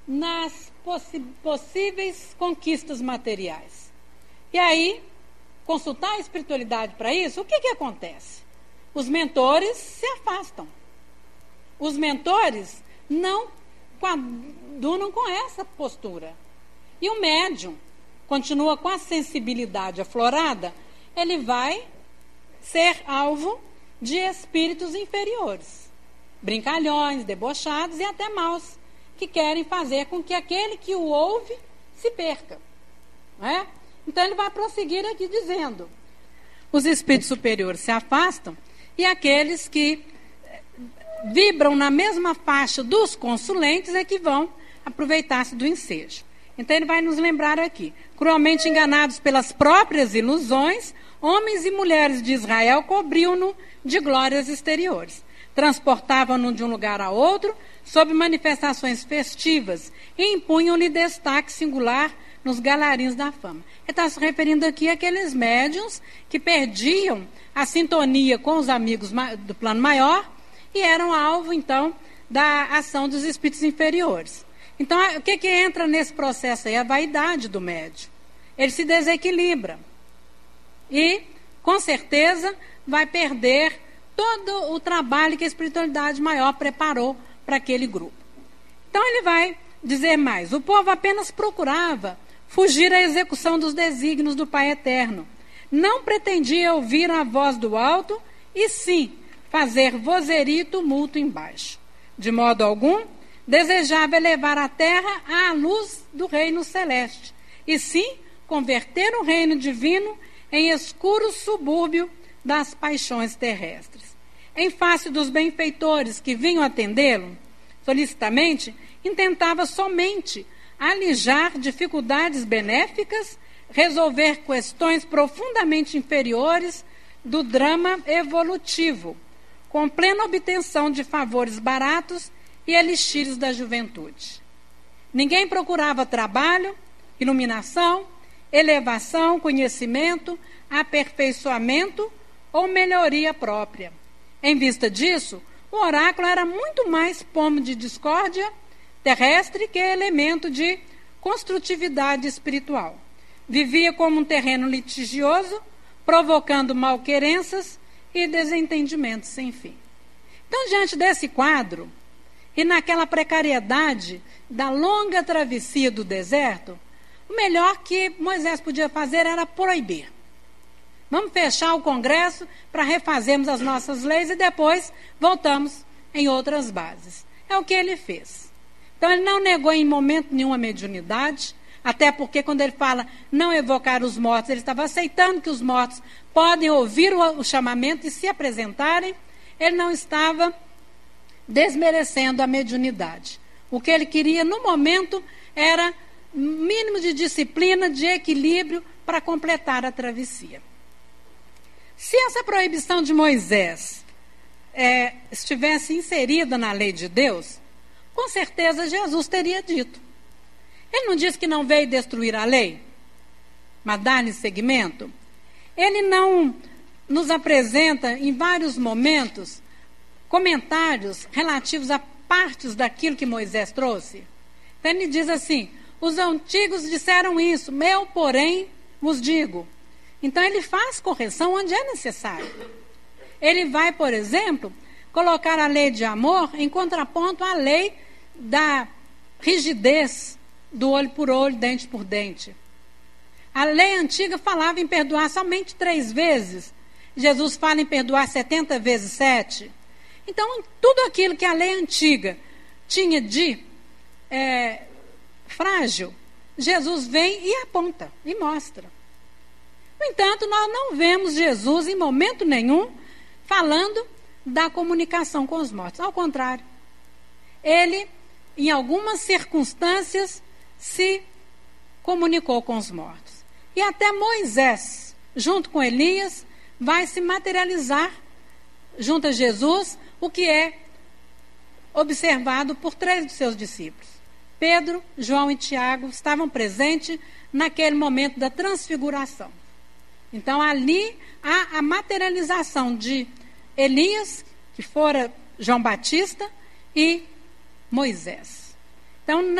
nas possíveis conquistas materiais. E aí, consultar a espiritualidade para isso, o que acontece? Os mentores se afastam. Os mentores não coadunam com essa postura. E o médium continua com a sensibilidade aflorada, ele vai ser alvo de espíritos inferiores, brincalhões, debochados e até maus, que querem fazer com que aquele que o ouve se perca. Não é? Então ele vai prosseguir aqui dizendo: os espíritos superiores se afastam e aqueles que vibram na mesma faixa dos consulentes é que vão aproveitar-se do ensejo. Então ele vai nos lembrar aqui: cruelmente enganados pelas próprias ilusões, homens e mulheres de Israel cobriam-no de glórias exteriores. Transportavam-no de um lugar a outro, sob manifestações festivas, e impunham-lhe destaque singular nos galarins da fama. Ele está se referindo aqui àqueles médiuns que perdiam a sintonia com os amigos do plano maior e eram alvo, então, da ação dos espíritos inferiores. Então, o que entra nesse processo aí? A vaidade do médium. Ele se desequilibra. E, com certeza, vai perder todo o trabalho que a espiritualidade maior preparou para aquele grupo. Então, ele vai dizer mais: o povo apenas procurava fugir à execução dos desígnios do Pai Eterno. Não pretendia ouvir a voz do alto, e sim fazer vozeria e tumulto embaixo. De modo algum, desejava elevar a terra à luz do reino celeste, e sim converter o reino divino em escuro subúrbio das paixões terrestres. Em face dos benfeitores que vinham atendê-lo, solicitamente, intentava somente alijar dificuldades benéficas, resolver questões profundamente inferiores do drama evolutivo, com plena obtenção de favores baratos e elixires da juventude. Ninguém procurava trabalho, iluminação, elevação, conhecimento, aperfeiçoamento ou melhoria própria. Em vista disso, o oráculo era muito mais pomo de discórdia terrestre que elemento de construtividade espiritual. Vivia como um terreno litigioso, provocando malquerenças e desentendimentos sem fim. Então, diante desse quadro, e naquela precariedade da longa travessia do deserto, o melhor que Moisés podia fazer era proibir. Vamos fechar o Congresso para refazermos as nossas leis e depois voltamos em outras bases. É o que ele fez. Então, ele não negou em momento nenhum a mediunidade, até porque quando ele fala não evocar os mortos, ele estava aceitando que os mortos podem ouvir o chamamento e se apresentarem. Ele não estava desmerecendo a mediunidade. O que ele queria no momento era mínimo de disciplina, de equilíbrio para completar a travessia. Se essa proibição de Moisés estivesse inserida na lei de Deus, com certeza Jesus teria dito. Ele não disse que não veio destruir a lei, mas dar-lhe seguimento. Ele não nos apresenta em vários momentos comentários relativos a partes daquilo que Moisés trouxe. Então ele diz assim: os antigos disseram isso, eu, porém, vos digo. Então ele faz correção onde é necessário. Ele vai, por exemplo, colocar a lei de amor em contraponto à lei da rigidez do olho por olho, dente por dente. A lei antiga falava em perdoar somente 3 vezes. Jesus fala em perdoar 70 vezes 7. Então, tudo aquilo que a lei antiga tinha de frágil, Jesus vem e aponta, e mostra. No entanto, nós não vemos Jesus, em momento nenhum, falando da comunicação com os mortos. Ao contrário, ele, em algumas circunstâncias, se comunicou com os mortos. E até Moisés, junto com Elias, vai se materializar junto a Jesus, o que é observado por 3 dos seus discípulos. Pedro, João e Tiago estavam presentes naquele momento da transfiguração. Então, ali há a materialização de Elias, que fora João Batista, e Moisés. Então,